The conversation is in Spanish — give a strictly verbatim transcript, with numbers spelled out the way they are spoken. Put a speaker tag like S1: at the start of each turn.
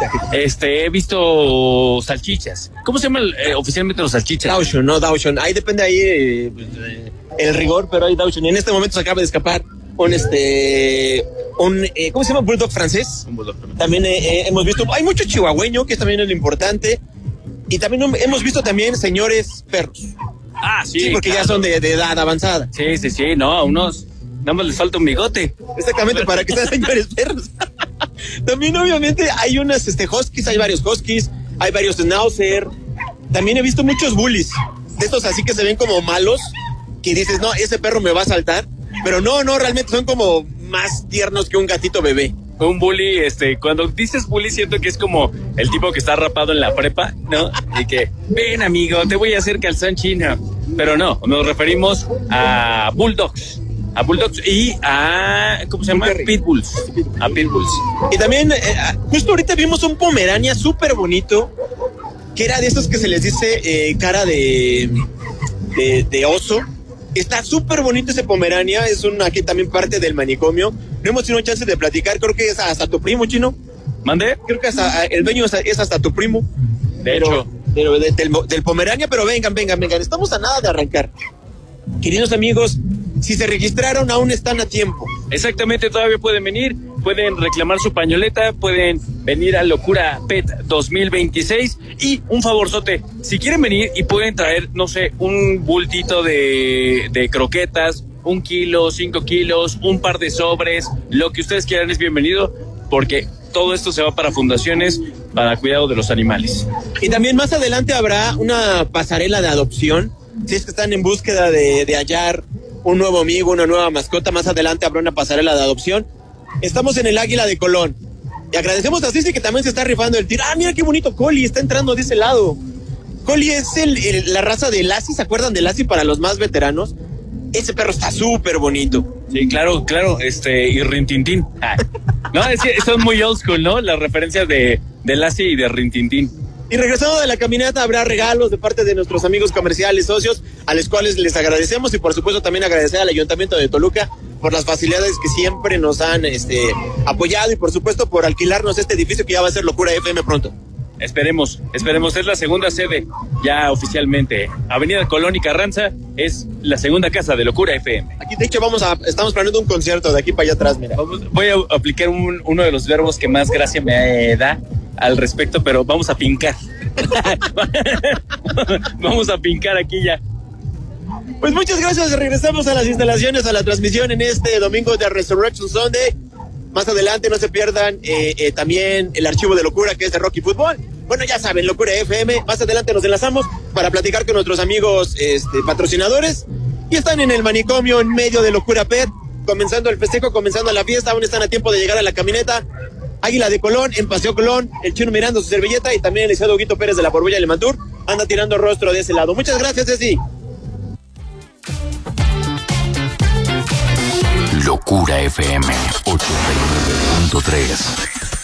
S1: Este, he visto salchichas. ¿Cómo se llaman eh, oficialmente los salchichas?
S2: Dachshund, no Dachshund. Ahí depende ahí eh, el rigor, pero hay Dachshund. En este momento se acaba de escapar un este un eh, ¿cómo se llama? Bulldog francés. Un bulldog francés. También eh, eh, hemos visto, hay mucho chihuahueño, que también es lo importante. Y también hemos visto también señores perros.
S1: Ah, sí.
S2: Sí, porque
S1: claro.
S2: ya son de, de edad avanzada.
S1: Sí, sí, sí, no, a unos nada más les falta un bigote.
S2: Exactamente, para que sean señores perros. También obviamente hay unas este, huskies, hay varios huskies, hay varios schnauzer. También he visto muchos bullies, de estos así que se ven como malos, que dices, no, ese perro me va a saltar. Pero no, no, realmente son como más tiernos que un gatito bebé.
S1: Un bully, este, cuando dices bully siento que es como el tipo que está rapado en la prepa, ¿no? Y que, ven amigo, te voy a hacer calzón chino. Pero no, nos referimos a bulldogs. A bulldogs y a, ¿cómo se llama? Pitbulls. A pitbulls.
S2: Y también, eh, justo ahorita vimos un pomerania súper bonito, que era de esos que se les dice eh, cara de, de, de oso. Está súper bonito ese pomerania, es un aquí también parte del manicomio. No hemos tenido chance de platicar, creo que es hasta tu primo, Chino.
S1: ¿Mande?
S2: Creo que hasta el dueño es hasta tu primo.
S1: De
S2: pero,
S1: hecho.
S2: Pero de, del, del pomerania, pero vengan, vengan, vengan, estamos a nada de arrancar. Queridos amigos, si se registraron aún están a tiempo.
S1: Exactamente, todavía pueden venir, pueden reclamar su pañoleta, pueden venir a Locura Pet dos mil veintiséis y un favorzote, si quieren venir y pueden traer, no sé, un bultito de, de croquetas, un kilo, cinco kilos, un par de sobres, lo que ustedes quieran es bienvenido, porque todo esto se va para fundaciones para cuidado de los animales.
S2: Y también más adelante habrá una pasarela de adopción, si es que están en búsqueda de, de hallar un nuevo amigo, una nueva mascota, más adelante habrá una pasarela de adopción. Estamos en el Águila de Colón. Y agradecemos a Cici que también se está rifando el tiro. Ah, mira qué bonito Collie, está entrando de ese lado. Collie es el, el, la raza de Lassie, ¿se acuerdan de Lassie para los más veteranos? Ese perro está súper bonito.
S1: Sí, claro, claro, este, y Rintintín. Ah. No, es que son muy old school, ¿no? Las referencias de, de Lassie y de Rintintín.
S2: Y regresando de la caminata habrá regalos de parte de nuestros amigos comerciales, socios, a los cuales les agradecemos y por supuesto también agradecer al Ayuntamiento de Toluca por las facilidades que siempre nos han este, apoyado y por supuesto por alquilarnos este edificio que ya va a ser Locura F M pronto.
S1: Esperemos, esperemos, es la segunda sede ya oficialmente. Avenida Colón y Carranza es la segunda casa de Locura F M.
S2: Aquí de hecho vamos a, estamos planeando un concierto de aquí para allá atrás, mira.
S1: Vamos, voy a aplicar un, uno de los verbos que más gracia me da al respecto, pero vamos a pincar. Vamos a pincar aquí ya.
S2: Pues muchas gracias, regresamos a las instalaciones, a la transmisión en este domingo de Resurrection Sunday. Más adelante no se pierdan eh, eh, también el archivo de Locura, que es de Rocky Fútbol. Bueno, ya saben, Locura F M. Más adelante nos enlazamos para platicar con nuestros amigos este, patrocinadores. Y están en el manicomio en medio de Locura Pet, comenzando el festejo, comenzando la fiesta. Aún están a tiempo de llegar a la camioneta Águila de Colón, en Paseo Colón. El Chino mirando su servilleta y también el licenciado Huguito Pérez de la Borbolla Lemantur anda tirando rostro de ese lado. Muchas gracias, Ceci.
S3: Locura F M ochenta y nueve punto tres.